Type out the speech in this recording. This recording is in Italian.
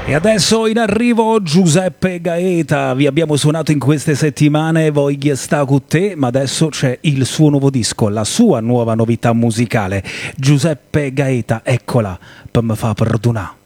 E adesso in arrivo Giuseppe Gaeta, vi abbiamo suonato in queste settimane Voglio sta con te, ma adesso c'è il suo nuovo disco, la sua nuova novità musicale. Giuseppe Gaeta, eccola, per me fa perdonare.